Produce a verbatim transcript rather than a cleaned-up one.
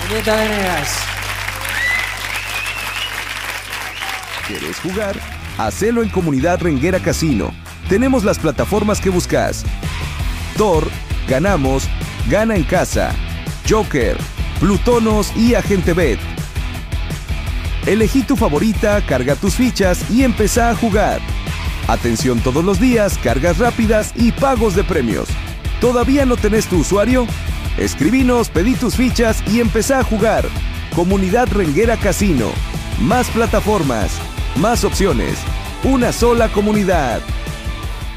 Lieta Venegas. ¿Quieres jugar? Hacelo en Comunidad Renguera Casino. Tenemos las plataformas que buscas. Thor, Ganamos, Gana en Casa, Joker, Plutonos y Agente Bet. Elegí tu favorita, carga tus fichas y empezá a jugar. Atención todos los días, cargas rápidas y pagos de premios. ¿Todavía no tenés tu usuario? Escribinos, pedí tus fichas y empezá a jugar. Comunidad Renguera Casino. Más plataformas, más opciones. Una sola comunidad.